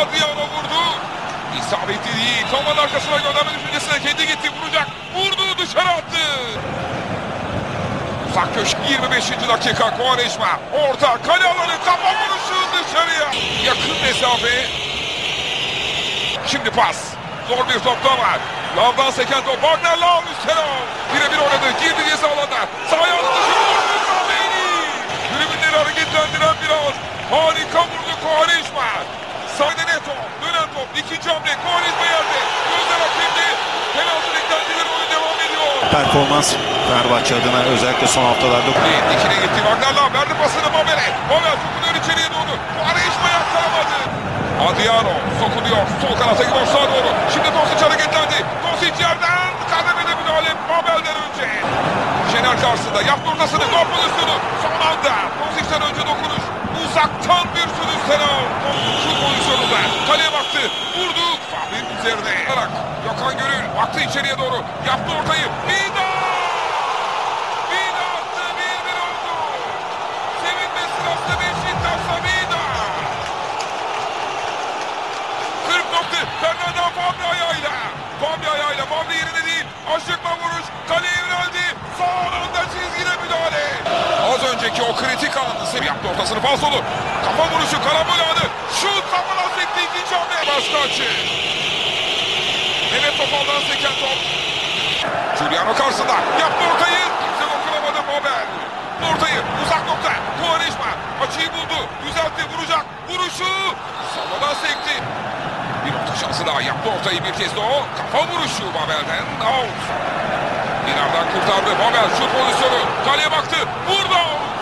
Adriano vurdu. İsabetli değil. Kafanın arkasına gönderme düşüncesine kendi gitti. Vuracak. Vurdu, dışarı attı. Uzak köşe 25. dakika. Quaresma. Orta. Kale alanı. Kafa vuruşu dışarıya. Yakın mesafe. Şimdi pas. Zor bir topta var. Lavdan seken top. Wagner Lav üstüne. Birebir oynadı. Girdi ceza alanına. Sağ ayağını dışarı vurdu. Kameni. Tribünleri hareketlendiren biraz. Harika vurdu Quaresma. Sağda Neto. Dönen top. İkinci hamle. Quaresma yerde. Gözler hakemde. Penaltı beklentileri oyun devam ediyor. Performans Fenerbahçe adına özellikle son haftalarda. Dikine gitti. Wagner Lav verdi pasını Mabel'e. Mabel sokuluyor içeriye doğru. Quaresma yaktaramadı. Adriano sokuluyor. Sol kanata gibi sağa doğru. Şimdi Dosic hareketlendi. Dosic yerden kademede müdahale Mabel'den önce. Şener karşısında yaptı ortasını. Gol pozisyonu. Son anda. Dosic'ten önce dokunuş. Uzaktan bir sürü selam. Şu pozisyonunda. Kaleye baktı. Vurdu. Fabrin üzerine. Gökhan Gönül baktı içeriye doğru. Yaptı ortayı. Vida! Vida attı. 1-1 oldu. Sevinme sırasında Beşiktaş'ta Vida. 40 nokta. Fernando Fabri ayağıyla. Fabri ayağıyla. Fabri yerine değil. Aşıkma vuruş. Kaleye yöneldi. Son anda çizgine müdahale. Az önceki o kritik anı yaptı ortasını falsolu. Kafa vuruşu karambol anı. Şut kafadan sekti ikinci hamle. Başka açı. Mehmet Topal'dan seken top. Giuliano karşısında. Yaptı ortayı. Kimse dokunamadı Mabel. Ortayı uzak nokta. Quaresma açıyı buldu. Düzeltti vuracak. Vuruşu. Savadan sekti. Bir orta şansı daha. Yaptı ortayı bir kez de o. Kafa vuruşu Mabel'den. Out. İleriden kurtardı. Mabel şut pozisyonu. Kaleye baktı. Vurdu.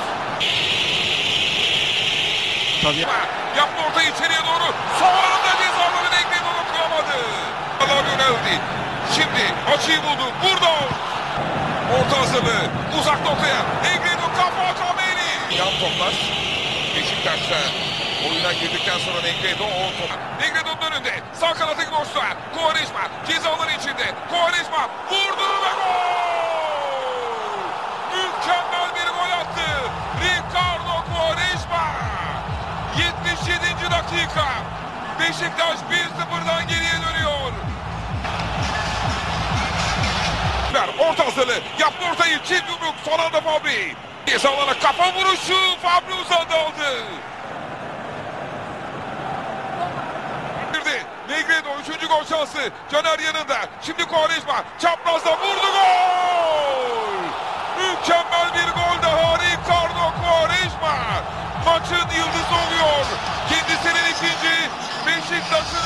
Tabii. Yaptı ortayı içeriye doğru. Son anda cezaları bekledi onu kıramadı. Allah yöneldi. Şimdi açıyı buldu. Vurdu. Orta hazırlığı. Uzak noktaya. Negredo kafa Kameni. Yan toplar. Beşiktaş'ta oyuna girdikten sonra Negredo o top. Negredo'nun önünde. Sağ kanattaki boşluğa. Quaresma cezaların içinde. Quaresma vurdu ve gol. Mükemmel bir gol attı. Ricardo Quaresma. 77. dakika. Beşiktaş 1-0'dan geriye dönüyor. Orta hazırlığı. Yaptı ortayı. Çift yumruk. Son anda Fabri. Cezalara kafa vuruşu. Fabri uzadı aldı. Negredo 3. gol şansı. Caner yanında. Şimdi Quaresma. Çaprazda vurdu gol. Mükemmel bir gol daha. Ricardo Quaresma. Maçın yıldızı oluyor. Kendisinin ikinci. Beşiktaş'ın